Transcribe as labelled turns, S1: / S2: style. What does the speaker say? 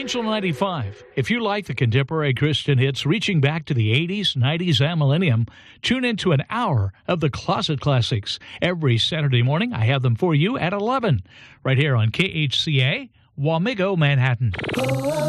S1: Angel 95. If you like the contemporary Christian hits reaching back to the 80s, 90s, and millennium, tune into an hour of the Closet Classics. Every Saturday morning, I have them for you at 11, right here on KHCA, Wamego, Manhattan.